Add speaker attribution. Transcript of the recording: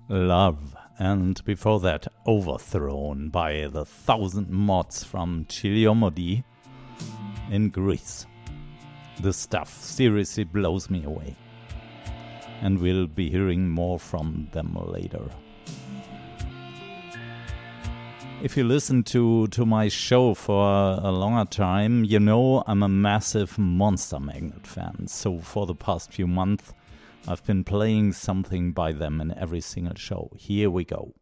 Speaker 1: Love, and before that, Overthrown by the 1000 Mods from Chiliomodi in Greece. This stuff seriously blows me away, and we'll be hearing more from them later. If you listen to my show for a longer time, you know I'm a massive Monster Magnet fan, so for the past few months I've been playing something by them in every single show. Here we go.